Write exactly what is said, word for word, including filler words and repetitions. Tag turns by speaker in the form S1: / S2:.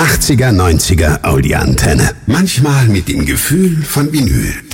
S1: achtziger, neunziger Audi-Antenne. Manchmal mit dem Gefühl von Vinyl.